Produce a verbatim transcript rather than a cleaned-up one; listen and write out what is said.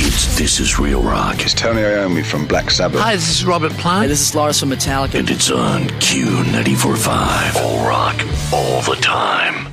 It's This Is Real Rock. It's Tony Iommi from Black Sabbath. Hi, this is Robert Plant. Hey, this is Lars from Metallica. And it's on Q ninety-four point five. All rock, all the time.